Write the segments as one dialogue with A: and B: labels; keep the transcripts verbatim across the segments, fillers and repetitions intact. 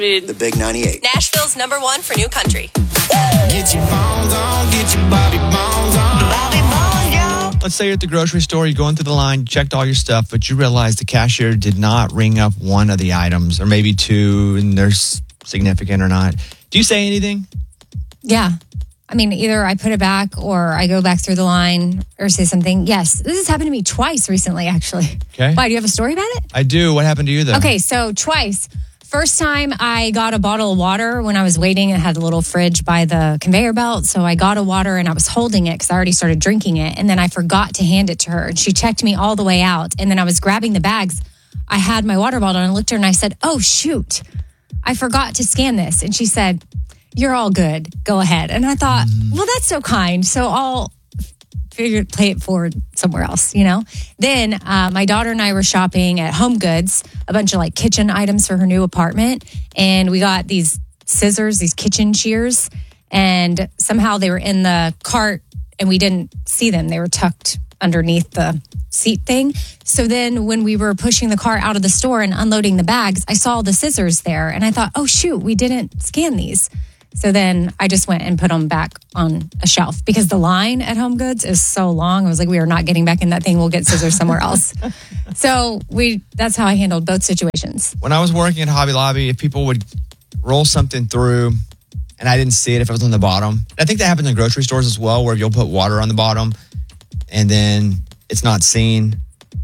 A: The Big ninety-eight.
B: Nashville's number one for new country.
C: Get your bones on, get your Bobby bones on. Bobby bones, yo.
D: Let's say you're at the grocery store, you're going through the line, you checked all your stuff, but you realize the cashier did not ring up one of the items, or maybe two, and they're significant or not. Do you say anything?
E: Yeah. I mean, either I put it back or I go back through the line or say something. Yes, this has happened to me twice recently, actually.
D: Okay.
E: Why, do you have a story about it?
D: I do. What happened to you, though?
E: Okay, so twice. First time I got a bottle of water when I was waiting. It had a little fridge by the conveyor belt. So I got a water and I was holding it because I already started drinking it. And then I forgot to hand it to her. And she checked me all the way out. And then I was grabbing the bags. I had my water bottle and I looked at her and I said, oh, shoot. I forgot to scan this. And she said, you're all good. Go ahead. And I thought, mm. well, that's so kind. So I'll figure play it forward somewhere else, you know? Then uh, my daughter and I were shopping at Home Goods, a bunch of like kitchen items for her new apartment. And we got these scissors, these kitchen shears. And somehow they were in the cart and we didn't see them. They were tucked underneath the seat thing. So then when we were pushing the cart out of the store and unloading the bags, I saw the scissors there. And I thought, oh, shoot, we didn't scan these. So then I just went and put them back on a shelf because the line at Home Goods is so long. I was like, we are not getting back in that thing. We'll get scissors somewhere else. So we that's how I handled both situations.
D: When I was working at Hobby Lobby, if people would roll something through and I didn't see it, if it was on the bottom. I think that happens in grocery stores as well, where you'll put water on the bottom and then it's not seen.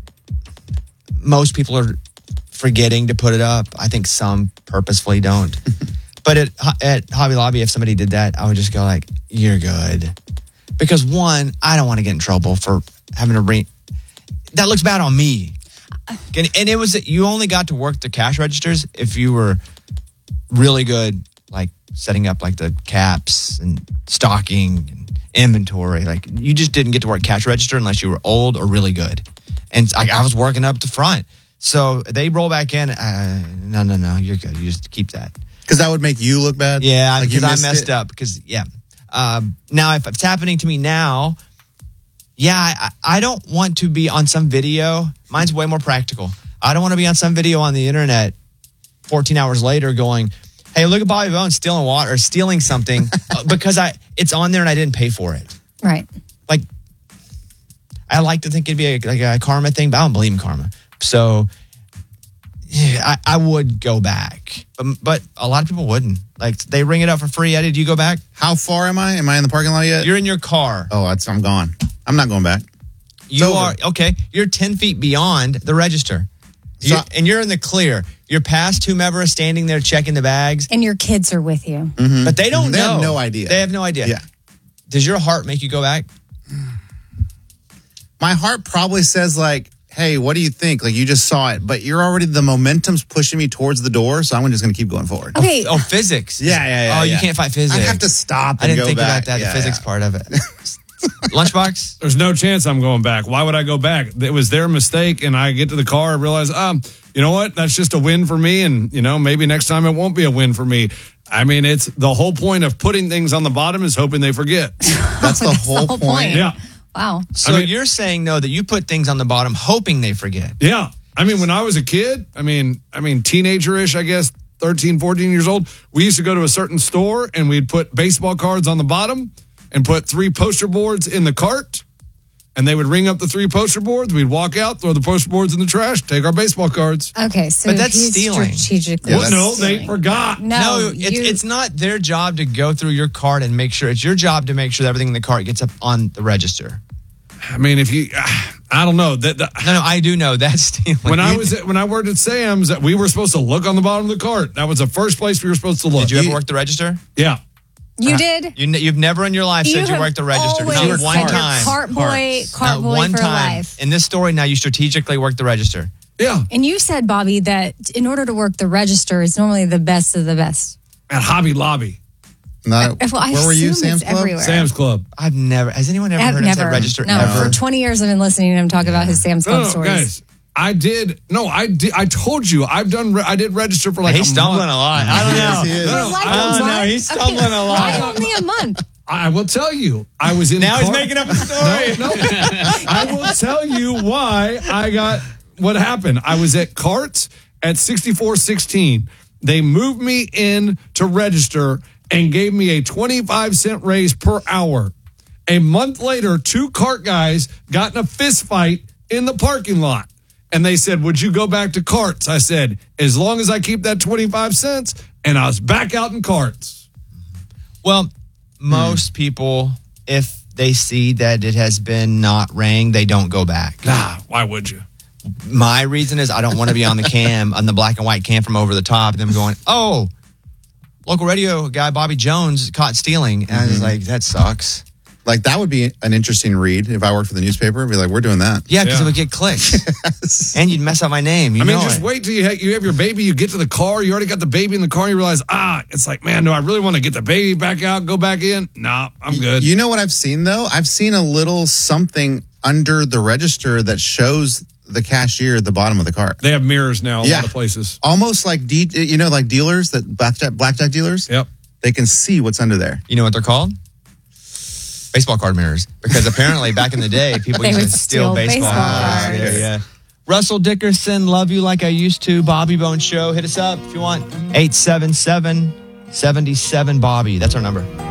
D: Most people are forgetting to put it up. I think some purposefully don't. But at, at Hobby Lobby, if somebody did that, I would just go like, you're good. Because one, I don't want to get in trouble for having to bring, that looks bad on me. And, and it was, you only got to work the cash registers if you were really good, like setting up like the caps and stocking and inventory. Like you just didn't get to work cash register unless you were old or really good. And I, I was working up the front. So they roll back in, uh, no, no, no, you're good. You just keep that.
F: Because that would make you look bad?
D: Yeah, because
F: like
D: I messed it? up. Because, yeah. Um, now, if it's happening to me now, yeah, I, I don't want to be on some video. Mine's way more practical. I don't want to be on some video on the internet fourteen hours later going, hey, look at Bobby Bones stealing water or stealing something because I it's on there and I didn't pay for it.
E: Right.
D: Like, I like to think it'd be a, like a karma thing, but I don't believe in karma. So... yeah, I, I would go back, um, but a lot of people wouldn't. Like they ring it up for free. Eddie, do you go back?
F: How far am I? Am I in the parking lot yet?
D: You're in your car.
F: Oh, it's, I'm gone. I'm not going back.
D: You are okay. You're ten feet beyond the register,
F: so,
D: you, and you're in the clear. You're past whomever is standing there checking the bags,
E: and your kids are with you,
F: mm-hmm.
D: but they don't
F: they
D: know.
F: Have no idea.
D: They have no idea.
F: Yeah.
D: Does your heart make you go back?
F: My heart probably says like, hey, what do you think? Like, you just saw it, but you're already, the momentum's pushing me towards the door, so I'm just going to keep going forward.
E: Okay.
D: Oh, oh, physics.
F: Yeah, yeah, yeah.
D: Oh,
F: yeah.
D: you can't fight physics.
F: I have to stop and
D: I didn't
F: go
D: think
F: back.
D: about that,
F: yeah,
D: the physics
F: yeah.
D: part of it. Lunchbox?
G: There's no chance I'm going back. Why would I go back? It was their mistake, and I get to the car and realize, um, you know what? That's just a win for me, and, you know, maybe next time it won't be a win for me. I mean, it's the whole point of putting things on the bottom is hoping they forget.
F: That's the
E: That's
F: whole,
E: the whole
F: point.
E: point.
G: Yeah.
E: Wow.
D: So
G: I mean,
D: you're saying, though, that you put things on the bottom hoping they forget.
G: Yeah. I mean, when I was a kid, I mean, I mean, teenager-ish, I guess, thirteen, fourteen years old, we used to go to a certain store and we'd put baseball cards on the bottom and put three poster boards in the cart. And they would ring up the three poster boards. We'd walk out, throw the poster boards in the trash, take our baseball cards.
E: Okay, so
D: But that's
E: he's
D: stealing.
E: strategically
F: Yeah,
G: Well, no,
E: stealing.
G: they forgot.
E: No,
D: No, it's,
E: you-
D: it's not their job to go through your cart and make sure. It's your job to make sure that everything in the cart gets up on the register.
G: I mean, if you, I don't know. That, that
D: No, no, I do know that's stealing.
G: when I was at, when I worked at Sam's, that we were supposed to look on the bottom of the cart. That was the first place we were supposed to look.
D: Did you ever work the register?
G: Yeah.
E: You did?
D: You, you've never in your life said you
E: have
D: worked the register.
E: always
D: Not one
E: said
D: time.
E: Cart boy, cart
D: Not
E: boy
D: one
E: for
D: time.
E: life.
D: In this story now, you strategically worked the register.
G: Yeah.
E: And you said, Bobby, that in order to work the register, it's normally the best of the best.
G: At Hobby Lobby.
F: No,
E: Well, I
F: where were you,
E: assume
F: Sam's
E: it's
F: Club?
E: everywhere.
G: Sam's Club.
D: I've never. Has anyone ever
E: I've
D: heard
E: never
D: of that register?
E: No,
D: ever?
E: for twenty years I've been listening to him talk about his Sam's Club
G: No, no,
E: stories.
G: guys. I did. No, I did. I told you. I've done. Re- I did register for like.
D: He's
G: a
D: stumbling
G: month.
D: a lot. I don't know.
F: Yes, he is.
G: No, no,
E: Like
G: I
E: a
G: don't
E: month?
D: know. He's stumbling
E: Okay,
D: a lot.
E: Why only a month?
G: I will tell you. I was in.
D: Now
G: car-
D: he's making up a story.
G: No, no. I will tell you why I got what happened. I was at Carts at sixty-four sixteen. They moved me in to register and gave me a twenty-five cent raise per hour. A month later, two cart guys got in a fist fight in the parking lot. And they said, would you go back to carts? I said, as long as I keep that twenty-five cents, and I was back out in carts.
D: Well, most people, if they see that it has been not rang, they don't go back.
G: Nah, why would you?
D: My reason is I don't want to be on the cam, on the black and white cam from over the top, and them going, oh, local radio guy Bobby Jones caught stealing. And I was like, that sucks.
F: Like, that would be an interesting read if I worked for the newspaper. I'd be like, we're doing that.
D: Yeah, because
G: Yeah.
D: it would get clicks. And you'd mess up my name. You
G: I mean,
D: know
G: just
D: it.
G: wait till you have, you have your baby, you get to the car, you already got the baby in the car, and you realize, ah, it's like, man, do I really want to get the baby back out, go back in? Nah, I'm good.
F: You know what I've seen, though? I've seen a little something under the register that shows the cashier at the bottom of the cart.
G: They have mirrors now, a
F: Yeah.
G: lot of places.
F: Almost like, de- you know, like dealers, that blackjack, blackjack dealers?
G: Yep.
F: They can see what's under there.
D: You know what they're called? Baseball card mirrors. Because apparently back in the day, people
E: They
D: used to
E: would
D: steal
E: steal
D: baseball,
E: baseball
D: cards.
E: cards.
D: Yeah, yeah. Russell Dickerson, love you like I used to. Bobby Bone Show. Hit us up if you want. eight seven seven, seven seven, Bobby. That's our number.